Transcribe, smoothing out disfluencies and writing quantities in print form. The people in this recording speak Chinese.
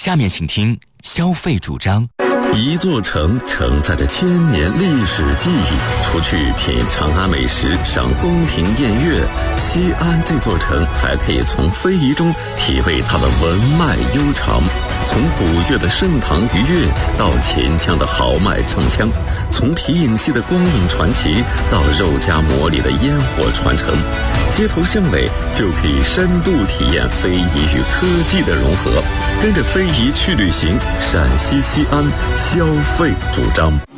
下面请听消费主张。 一座城承载着千年历史记忆，除去品长安美食、赏宫廷宴乐，西安这座城还可以从非遗中体味它的文脉悠长。从古乐的盛唐余乐到秦腔的豪迈唱腔，从皮影戏的光影传奇到肉夹馍里的烟火传承，街头巷尾就可以深度体验非遗与科技的融合。跟着非遗去旅行，陕西西安消费主张。